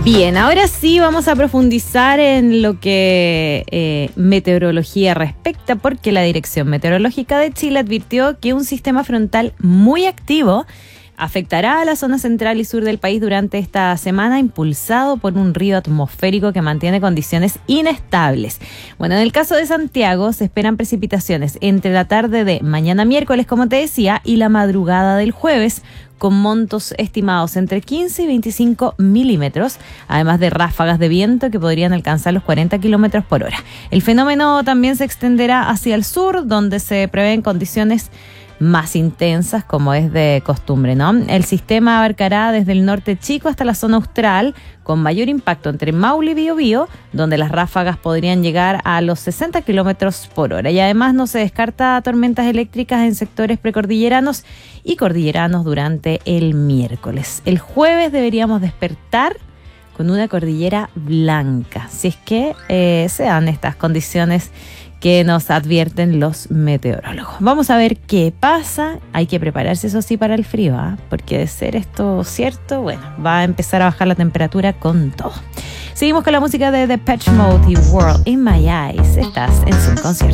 Bien, ahora sí vamos a profundizar en lo que meteorología respecta, porque la Dirección Meteorológica de Chile advirtió que un sistema frontal muy activo afectará a la zona central y sur del país durante esta semana, impulsado por un río atmosférico que mantiene condiciones inestables. Bueno, en el caso de Santiago se esperan precipitaciones entre la tarde de mañana miércoles, como te decía, y la madrugada del jueves, con montos estimados entre 15 y 25 milímetros, además de ráfagas de viento que podrían alcanzar los 40 kilómetros por hora. El fenómeno también se extenderá hacia el sur, donde se prevén condiciones más intensas, como es de costumbre, ¿no? El sistema abarcará desde el norte chico hasta la zona austral, con mayor impacto entre Maule y Biobío, donde las ráfagas podrían llegar a los 60 kilómetros por hora. Y además no se descarta tormentas eléctricas en sectores precordilleranos y cordilleranos durante el miércoles. El jueves deberíamos despertar con una cordillera blanca, si es que se dan estas condiciones que nos advierten los meteorólogos. Vamos a ver qué pasa. Hay que prepararse, eso sí, para el frío, porque de ser esto cierto, bueno, va a empezar a bajar la temperatura con todo. Seguimos con la música de Depeche Mode y World in My Eyes. Estás en Zoom Concierto.